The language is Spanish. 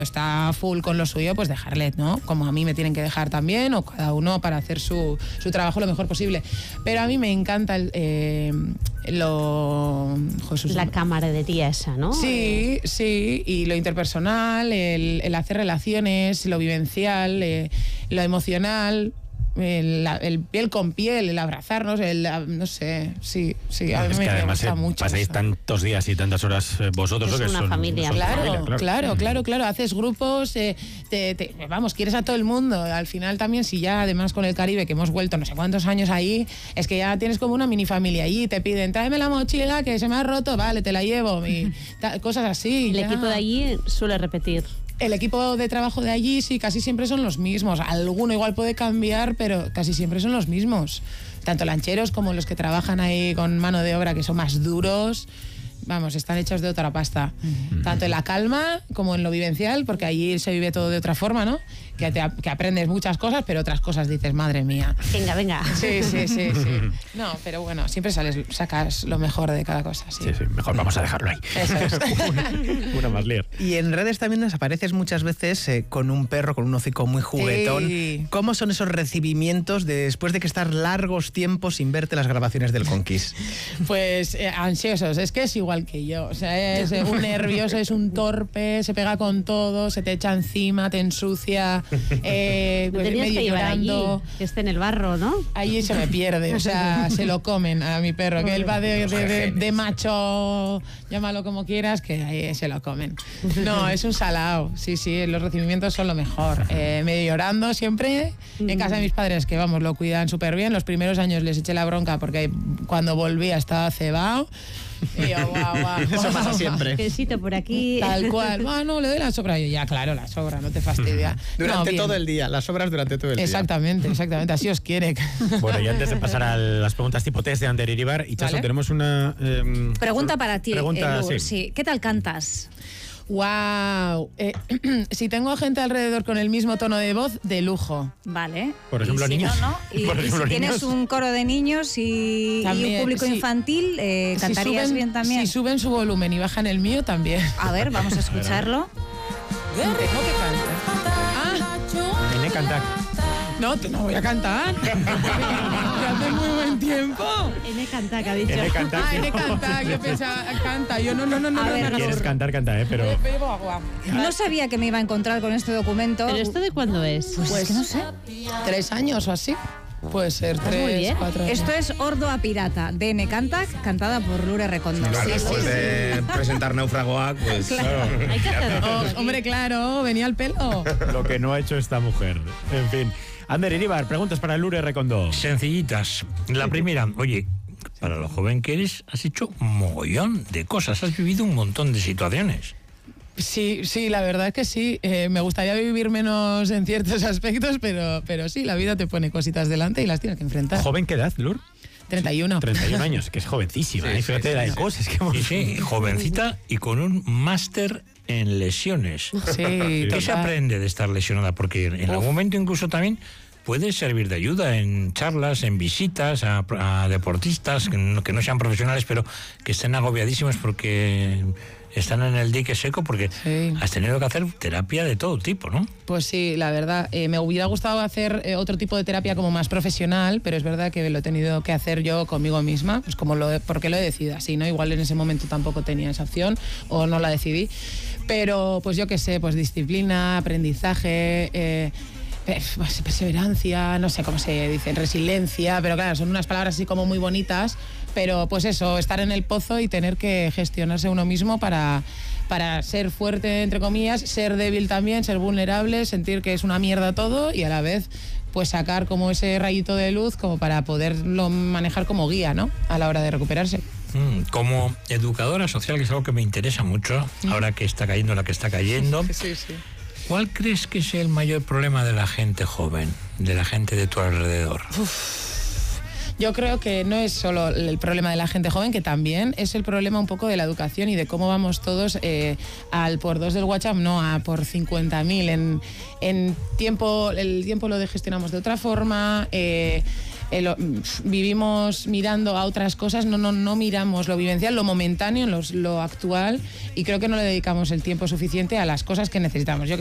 está full con lo suyo, pues dejarle, ¿no? Como a mí me tienen que dejar también, o cada uno para hacer su trabajo lo mejor posible. Pero a mí me encanta la camaradería esa, ¿no? Sí, y lo interpersonal, el hacer relaciones, lo vivencial, lo emocional. El piel con piel, el abrazarnos, no sé, sí, a mí me gusta mucho. Pasáis tantos días y tantas horas vosotros. Es una familia. Claro, haces grupos, vamos, quieres a todo el mundo. Al final también, si ya además con el Caribe, que hemos vuelto no sé cuántos años ahí, es que ya tienes como una mini familia allí, te piden, tráeme la mochila que se me ha roto, vale, te la llevo, cosas así. El equipo de allí suele repetir. El equipo de trabajo de allí sí, casi siempre son los mismos. Alguno igual puede cambiar, pero casi siempre son los mismos. Tanto lancheros como los que trabajan ahí con mano de obra, que son más duros. Vamos, están hechos de otra pasta. Tanto en la calma como en lo vivencial, porque allí se vive todo de otra forma, ¿no? Que aprendes muchas cosas, pero otras cosas dices, madre mía. Venga. Sí. No, pero bueno, siempre sacas lo mejor de cada cosa. Sí, mejor vamos a dejarlo ahí. Eso es. Una más, Lier. Y en redes también nos apareces muchas veces con un perro, con un hocico muy juguetón. Sí. ¿Cómo son esos recibimientos después de que estar largos tiempos sin verte las grabaciones del Conquist? Pues ansiosos, es que es igual que yo. O sea, es un nervioso, es un torpe, se pega con todo, se te echa encima, te ensucia. Pues tenías que llevar allí, que esté en el barro, ¿no? Allí se me pierde, o sea, se lo comen a mi perro, que él va de macho, llámalo como quieras, que ahí se lo comen. No, es un salao, sí, los recibimientos son lo mejor. Medio llorando siempre, en casa de mis padres, que vamos, lo cuidan súper bien. Los primeros años les eché la bronca porque cuando volvía estaba cebado. Y yo, guau. Eso pasa siempre. Quesito por aquí. Tal cual. No, le doy la sobra. Yo, ya, claro, la sobra, no te fastidia. Durante todo el día, las sobras durante todo el día. Exactamente, así os quiere. Bueno, y antes de pasar a las preguntas tipo test de Ander Iríbar, y Chaso, tenemos una... pregunta para ti, sí. Sí. ¿Qué tal cantas? ¡Wow! Si tengo gente alrededor con el mismo tono de voz, de lujo. Vale. Por ejemplo, y si niños. No. Y si tienes un coro de niños y un público infantil, ¿cantarías bien también? Si suben su volumen y bajan el mío, también. A ver, vamos a escucharlo. Tengo que cantar. Tiene que cantar. No voy a cantar. Hace muy buen tiempo. N Cantac ha dicho. N Cantac, yo pensaba, canta. Yo no. A ver, quieres cantar, pero... Bebo agua. No sabía que me iba a encontrar con este documento. ¿Pero esto de cuándo es? Pues es que no sé. 3 años o así. Puede ser 3, 4 años. Esto es Ordo a Pirata, de N Cantac, cantada por Lure Rekondo. Claro, después de presentar Náufragoac, pues... Claro. Hay que hacerlo. Hombre, claro, venía al pelo. Lo que no ha hecho esta mujer. En fin. Ander Iríbar, preguntas para Lure Rekondo. Sencillitas. La primera, oye, para lo joven que eres, has hecho un mogollón de cosas, has vivido un montón de situaciones. Sí, la verdad es que sí. Me gustaría vivir menos en ciertos aspectos, pero sí, la vida te pone cositas delante y las tienes que enfrentar. ¿Joven qué edad, Lur? 31. 31 años, que es jovencísima. Fíjate la de cosas que hemos... Sí, jovencita y con un máster en lesiones. Sí, ¿Qué se aprende de estar lesionada? Porque en algún momento incluso también puede servir de ayuda en charlas, en visitas a deportistas que no sean profesionales, pero que estén agobiadísimos porque están en el dique seco, porque has tenido que hacer terapia de todo tipo, ¿no? Pues sí, la verdad. Me hubiera gustado hacer otro tipo de terapia como más profesional, pero es verdad que lo he tenido que hacer yo conmigo misma, pues porque lo he decidido así, ¿no? Igual en ese momento tampoco tenía esa opción o no la decidí. Pero pues yo qué sé, pues disciplina, aprendizaje... perseverancia, no sé cómo se dice, resiliencia, pero claro, son unas palabras así como muy bonitas, pero pues eso, estar en el pozo y tener que gestionarse uno mismo para ser fuerte, entre comillas, ser débil también, ser vulnerable, sentir que es una mierda todo y a la vez pues sacar como ese rayito de luz como para poderlo manejar como guía, ¿no? A la hora de recuperarse. Como educadora social, que es algo que me interesa mucho, ahora que está cayendo la que está cayendo. Sí. ¿Cuál crees que es el mayor problema de la gente joven, de la gente de tu alrededor? Yo creo que no es solo el problema de la gente joven, que también es el problema un poco de la educación y de cómo vamos todos al por 2 del WhatsApp, no a por 50.000. El tiempo lo gestionamos de otra forma. vivimos mirando a otras cosas, no miramos lo vivencial, lo momentáneo, lo actual, y creo que no le dedicamos el tiempo suficiente a las cosas que necesitamos. Yo